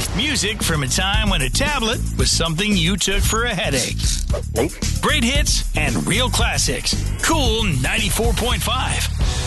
Music from a time when a tablet was something you took for a headache. Link. Great hits and real classics. Cool 94.5.